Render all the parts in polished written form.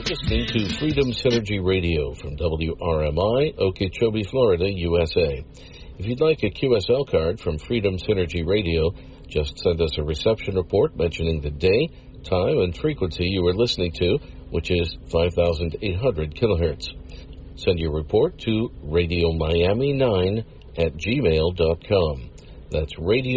listening to Freedom Synergy Radio from WRMI, Okeechobee, Florida, USA. If you'd like a QSL card from Freedom Synergy Radio, just send us a reception report mentioning the day, time, and frequency you are listening to, which is 5,800 kilohertz. Send your report to radiomiami9@gmail.com. That's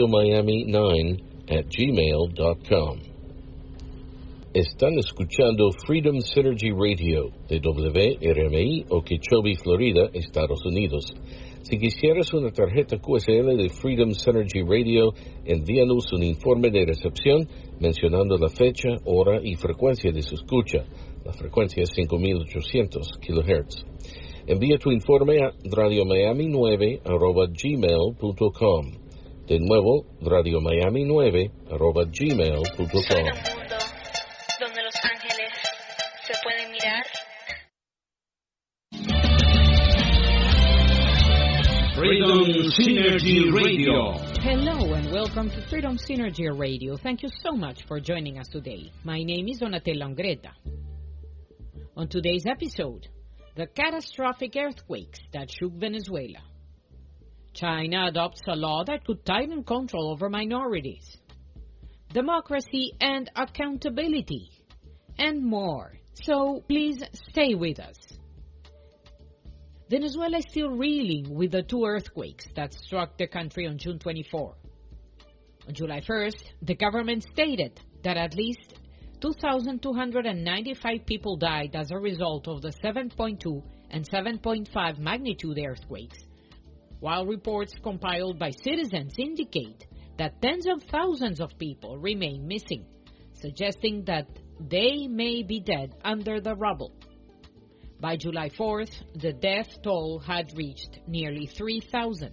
radiomiami9@gmail.com. Están escuchando Freedom Synergy Radio de WRMI, Okeechobee, Florida, Estados Unidos. Si quisieras una tarjeta QSL de Freedom Synergy Radio, envíanos un informe de recepción mencionando la fecha, hora y frecuencia de su escucha. La frecuencia es 5,800 kHz. Envía tu informe a radiomiami9@gmail.com. De nuevo, radiomiami9@gmail.com. Donde los ángeles se pueden mirar. Freedom Synergy Radio. Hello and welcome to Freedom Synergy Radio. Thank you so much for joining us today. My name is Donatella Ongreta. On today's episode, the catastrophic earthquakes that shook Venezuela. China adopts a law that could tighten control over minorities. Democracy and accountability, and more. So please stay with us. Venezuela is still reeling with the two earthquakes that struck the country on June 24. On July 1st, the government stated that at least 2,295 people died as a result of the 7.2 and 7.5 magnitude earthquakes, while reports compiled by citizens indicate that tens of thousands of people remain missing, suggesting that they may be dead under the rubble. By July 4th, the death toll had reached nearly 3,000.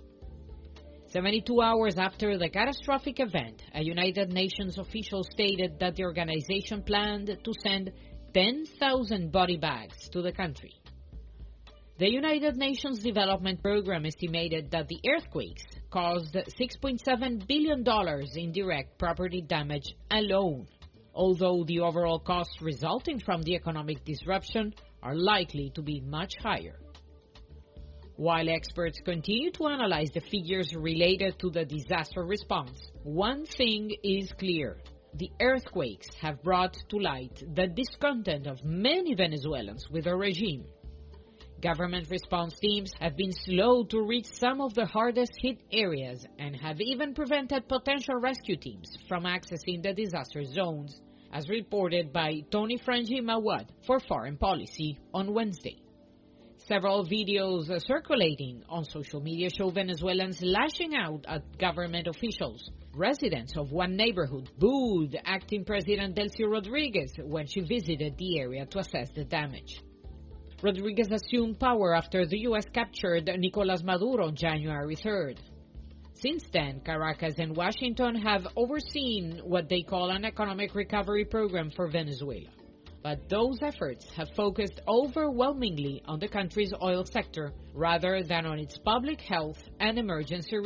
72 hours after the catastrophic event, a United Nations official stated that the organization planned to send 10,000 body bags to the country. The United Nations Development Program estimated that the earthquakes caused $6.7 billion in direct property damage alone, although the overall costs resulting from the economic disruption are likely to be much higher. While experts continue to analyze the figures related to the disaster response, one thing is clear. The earthquakes have brought to light the discontent of many Venezuelans with the regime. Government response teams have been slow to reach some of the hardest hit areas and have even prevented potential rescue teams from accessing the disaster zones, as reported by Tony Frangi Mawad for Foreign Policy on Wednesday. Several videos circulating on social media show Venezuelans lashing out at government officials. Residents of one neighborhood booed acting President Delcy Rodriguez when she visited the area to assess the damage. Rodriguez assumed power after the U.S. captured Nicolás Maduro on January 3rd. Since then, Caracas and Washington have overseen what they call an economic recovery program for Venezuela. But those efforts have focused overwhelmingly on the country's oil sector rather than on its public health and emergency